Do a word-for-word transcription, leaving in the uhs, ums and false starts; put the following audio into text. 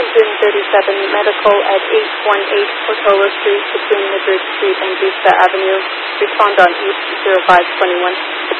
hundred thirty-seven Medical at eight one eight Portola Street between Madrid Street and Vista Avenue. Respond on East zero five two one.